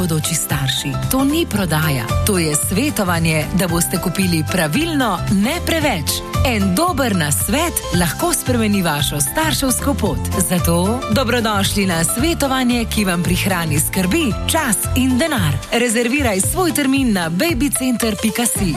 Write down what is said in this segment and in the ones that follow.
bodoči starši. To ni prodaja, to je svetovanje, da boste kupili pravilno, ne preveč. En dober nasvet lahko spremeni vašo starševsko pot. Zato dobrodošli na svetovanje, ki vam prihrani skrbi, čas in denar. Rezerviraj svoj termin na babycenter.si.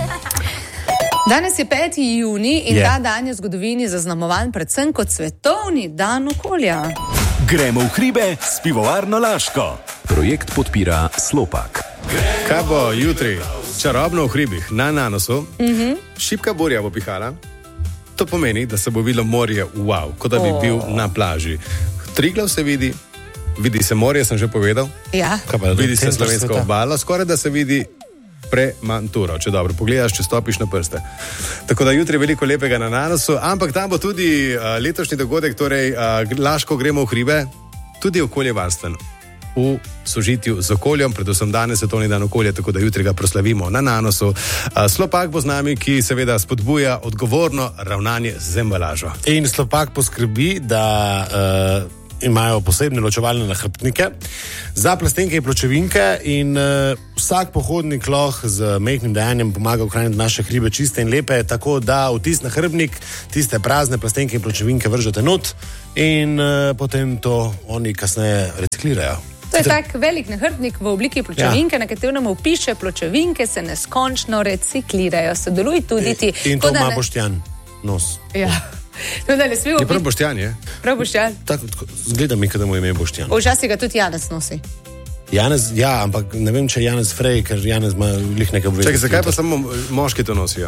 Danes je 5. junij in ta dan je v zgodovini zaznamovan predvsem kot svetovni dan okolja. Gremo v hribe s pivovarno Laško. Projekt podpira Slopak. Kaj bo jutri? Čarobno v hribih, na Nanosu. Šibka burja bo pihala. To pomeni, da se bo videlo morje, wow, kot da bi bil na plaži. Triglav se vidi, vidi se morje, sem že povedal. Ja. Vidi se slovensko obalo, skoraj da se vidi Premanturo, če dobro pogledaš, če stopiš na prste. Tako da jutri veliko lepega na Nanosu, ampak tam bo tudi letošnji dogodek, torej Laško gremo v hribe, tudi okoljevarstven. V sožitju z okoljem, predvsem danes svetovni dan okolja, tako da jutri ga proslavimo na Nanosu. Slopak bo z nami, ki seveda spodbuja odgovorno ravnanje z embalažo. In Slopak poskrbi, da imajo posebne ločevalne nahrbtnike za plastenke in pločevinke in vsak pohodnik lahko z majhnim dejanjem pomaga ohraniti naše hribe čiste in lepe, tako da v tisti nahrbtnik tiste prazne plastenke in pločevinke vržete not in potem to oni kasneje reciklirajo. To je tak velik nahrbtnik v obliki pločevinke, na katerem piše: pločevinke se neskončno reciklirajo. Sodeluj tudi ti. In to ima Boštjan nos. Ja. No, da ne smemo je prav Boštjan, je? Prav Boštjan. Tako, zgleda mi, da mu ime Boštjan. Včasih ga tudi Janez nosi. Janez, ja, ampak ne vem, če je Janez Frej, ker Janez ima lih nekaj obveznosti. Čakaj, zakaj pa samo moški to nosijo?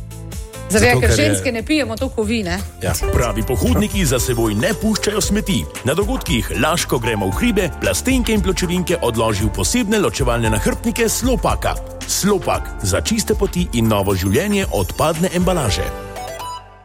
Zato, ker ženske ne pijemo toliko vina. Ja. Pravi pohodniki za seboj ne puščajo smeti. Na dogodkih Laško gremo v hribe, plastenke in pločevinke odloži v posebne ločevalne nahrbtnike Slopaka. Slopak za čiste poti in novo življenje odpadne embalaže.